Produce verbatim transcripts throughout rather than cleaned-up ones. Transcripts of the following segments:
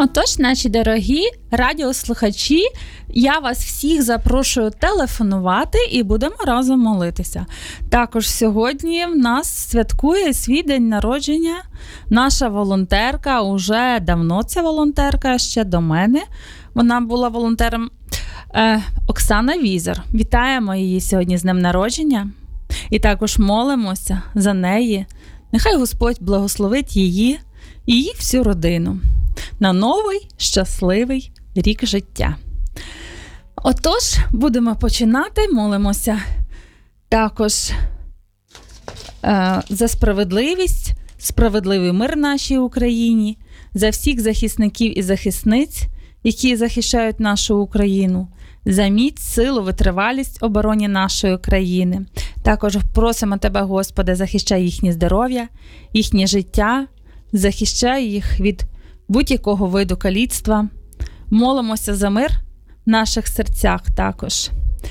Отож, наші дорогі радіослухачі, я вас всіх запрошую телефонувати і будемо разом молитися. Також сьогодні в нас святкує свій день народження наша волонтерка, уже давно ця волонтерка, ще до мене. Вона була волонтером е, Оксана Візер. Вітаємо її сьогодні з днем народження і також молимося за неї. Нехай Господь благословить її і її всю родину на новий щасливий рік життя. Отож, будемо починати, молимося також е, за справедливість, справедливий мир в нашій Україні, за всіх захисників і захисниць, які захищають нашу Україну, за міць, силу, витривалість обороні нашої країни. Також просимо Тебе, Господи, захищай їхнє здоров'я, їхнє життя, захищай їх від будь-якого виду каліцтва. Молимося за мир в наших серцях також.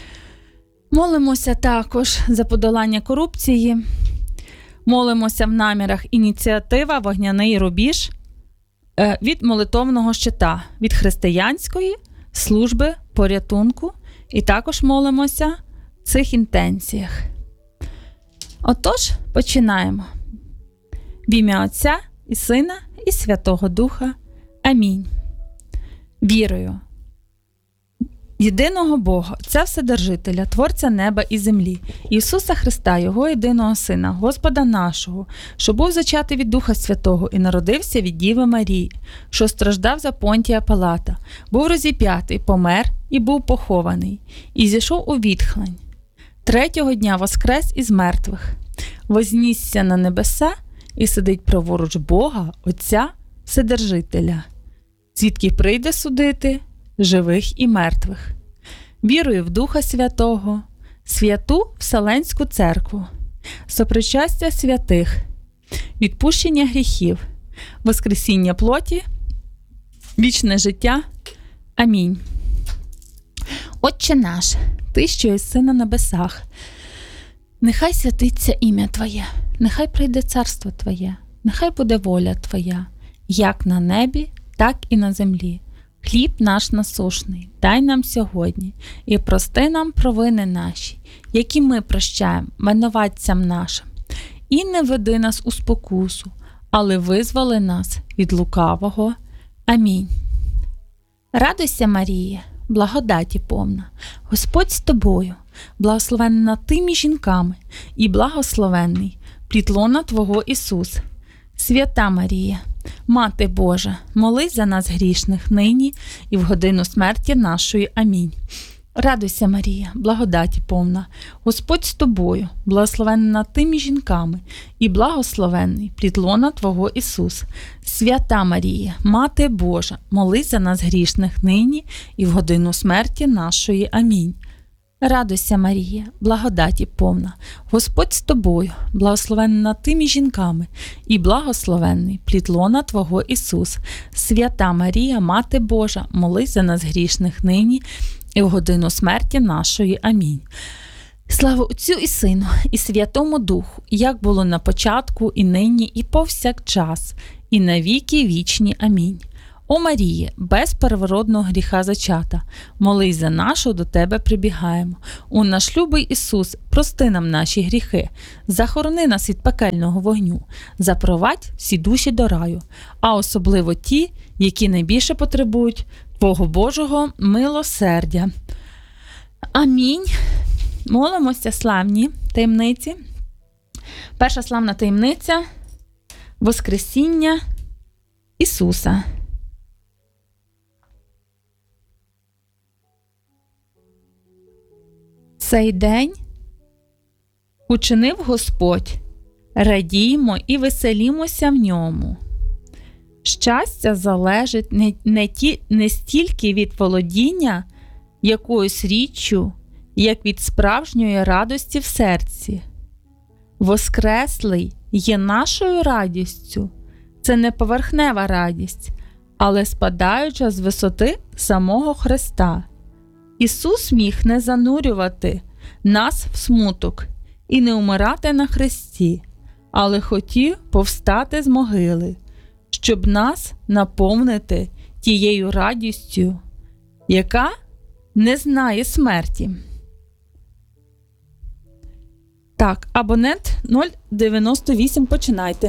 Молимося також за подолання корупції. Молимося в намірах ініціатива «Вогняний рубіж» від молитовного щита, від християнської служби порятунку. І також молимося в цих інтенціях. Отож, починаємо. В ім'я Отця і Сина і Святого Духа. Амінь. Вірую єдиного Бога, Отця Вседержителя, Творця неба і землі, Ісуса Христа, Його єдиного Сина, Господа нашого, що був зачатий від Духа Святого і народився від Діви Марії, що страждав за Понтія Пилата, був розіп'ятий, помер і був похований, і зійшов у відхлень. Третього дня воскрес із мертвих, вознісся на небеса і сидить праворуч Бога, Отця Вседержителя, звідки прийде судити живих і мертвих. Вірую в Духа Святого, святу Вселенську Церкву, сопричастя святих, відпущення гріхів, воскресіння плоті, вічне життя. Амінь. Отче наш, Ти, що єси на небесах, нехай святиться ім'я Твоє, нехай прийде царство Твоє, нехай буде воля Твоя, як на небі, так і на землі. Хліб наш насушний дай нам сьогодні, і прости нам провини наші, які ми прощаємо винуватцям нашим. І не веди нас у спокусу, але визволи нас від лукавого. Амінь. Радуйся, Марія, благодаті повна, Господь з тобою, благословенна ти між жінками, і благословенний плід лона Твого Ісус. Свята Марія, Мати Божа, молись за нас грішних нині і в годину смерті нашої. Амінь. Радуйся, Марія, благодаті повна, Господь з тобою, благословенна ти між жінками, і благословенний плід лона Твого Ісус. Свята Марія, Мати Божа, молись за нас грішних нині і в годину смерті нашої. Амінь. Радуйся, Марія, благодаті повна, Господь з тобою, благословенна ти між жінками, і благословенний плід лона Твого Ісус. Свята Марія, Мати Божа, молись за нас грішних нині і в годину смерті нашої. Амінь. Слава Отцю і Сину, і Святому Духу, як було на початку, і нині, і повсякчас, і на віки вічні. Амінь. О Маріє, без первородного гріха зачата, молись за нашу, до Тебе прибігаємо. У наш любий Ісус, прости нам наші гріхи, захорони нас від пекельного вогню, запровадь всі душі до раю, а особливо ті, які найбільше потребують Твого Божого милосердя. Амінь. Молимося славні таємниці. Перша славна таємниця – Воскресіння Ісуса. Цей день учинив Господь, радіймо і веселімося в ньому. Щастя залежить не, не, ті, не стільки від володіння якоюсь річчю, як від справжньої радості в серці. Воскреслий є нашою радістю. Це не поверхнева радість, але спадаюча з висоти самого Христа. Ісус міг не занурювати нас в смуток і не умирати на хресті, але хотів повстати з могили, щоб нас наповнити тією радістю, яка не знає смерті. Так, абонент нуль дев'яносто вісім, починайте.